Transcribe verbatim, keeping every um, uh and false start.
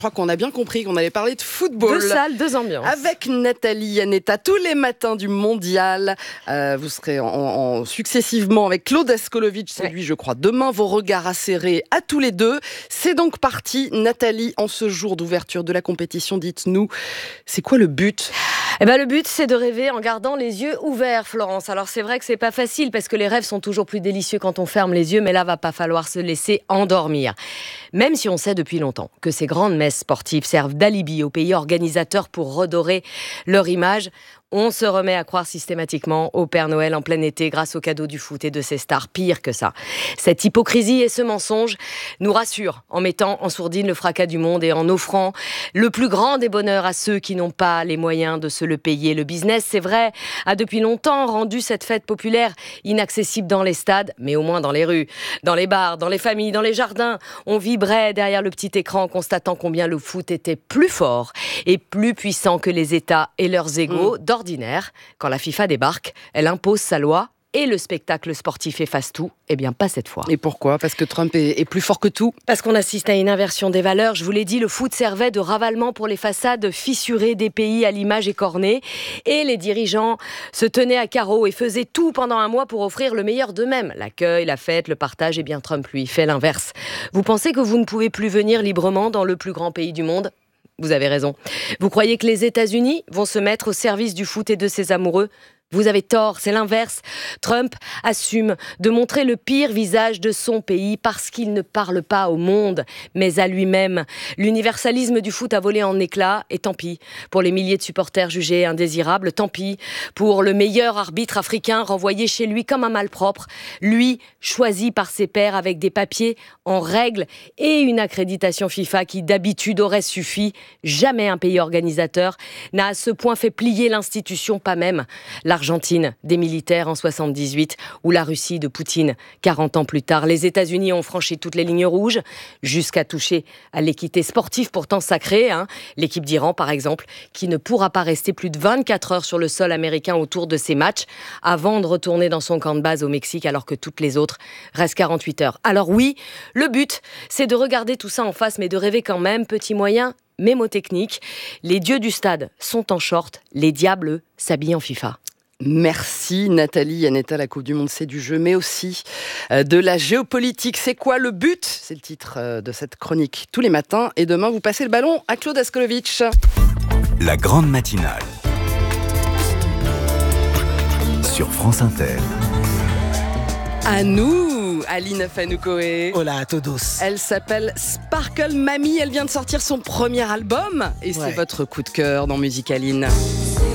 Je crois qu'on a bien compris qu'on allait parler de football. Deux salles, deux ambiances. Avec Nathalie Iannetta, tous les matins du mondial. Euh, vous serez en, en, successivement avec Claude Askolovitch, c'est ouais. lui je crois. Demain, vos regards acérés à tous les deux. C'est donc parti. Nathalie, en ce jour d'ouverture de la compétition, dites-nous, c'est quoi le but ? Eh ben, le but, c'est de rêver en gardant les yeux ouverts, Florence. Alors, c'est vrai que c'est pas facile parce que les rêves sont toujours plus délicieux quand on ferme les yeux, mais là, va pas falloir se laisser endormir. Même si on sait depuis longtemps que ces grandes messes sportives servent d'alibi aux pays organisateurs pour redorer leur image, on se remet à croire systématiquement au Père Noël en plein été grâce aux cadeaux du foot et de ses stars. Pire que ça. Cette hypocrisie et ce mensonge nous rassurent en mettant en sourdine le fracas du monde et en offrant le plus grand des bonheurs à ceux qui n'ont pas les moyens de se le payer. Le business, c'est vrai, a depuis longtemps rendu cette fête populaire inaccessible dans les stades, mais au moins dans les rues, dans les bars, dans les familles, dans les jardins. On vibrait derrière le petit écran en constatant combien le foot était plus fort et plus puissant que les États et leurs égaux. Mmh. Ordinaire, quand la FIFA débarque, elle impose sa loi et le spectacle sportif efface tout. Eh bien, pas cette fois. Et pourquoi ? Parce que Trump est, est plus fort que tout ? Parce qu'on assiste à une inversion des valeurs. Je vous l'ai dit, le foot servait de ravalement pour les façades fissurées des pays à l'image écornée. Et les dirigeants se tenaient à carreau et faisaient tout pendant un mois pour offrir le meilleur d'eux-mêmes. L'accueil, la fête, le partage. Eh bien, Trump, lui, fait l'inverse. Vous pensez que vous ne pouvez plus venir librement dans le plus grand pays du monde ? Vous avez raison. Vous croyez que les États-Unis vont se mettre au service du foot et de ses amoureux ? Vous avez tort, c'est l'inverse. Trump assume de montrer le pire visage de son pays parce qu'il ne parle pas au monde, mais à lui-même. L'universalisme du foot a volé en éclats, et tant pis pour les milliers de supporters jugés indésirables, tant pis pour le meilleur arbitre africain renvoyé chez lui comme un malpropre, lui choisi par ses pairs avec des papiers en règle et une accréditation FIFA qui d'habitude aurait suffi. Jamais un pays organisateur n'a à ce point fait plier l'institution, pas même la L'Argentine des militaires en soixante-dix-huit ou la Russie de Poutine quarante ans plus tard. Les États-Unis ont franchi toutes les lignes rouges jusqu'à toucher à l'équité sportive pourtant sacrée. Hein. L'équipe d'Iran, par exemple, qui ne pourra pas rester plus de vingt-quatre heures sur le sol américain autour de ses matchs avant de retourner dans son camp de base au Mexique alors que toutes les autres restent quarante-huit heures. Alors oui, le but, c'est de regarder tout ça en face mais de rêver quand même, petit moyen mémotechnique. Les dieux du stade sont en short, les diables s'habillent en FIFA. Merci Nathalie Iannetta, la Coupe du Monde c'est du jeu, mais aussi euh, de la géopolitique. C'est quoi le but ? C'est le titre euh, de cette chronique tous les matins. Et demain, vous passez le ballon à Claude Askolovitch. La grande matinale sur France Inter. À nous, Aline Fanoukoé. Hola a todos. Elle s'appelle Sparkle Mamie. Elle vient de sortir son premier album. Et ouais. c'est votre coup de cœur dans Musicaline.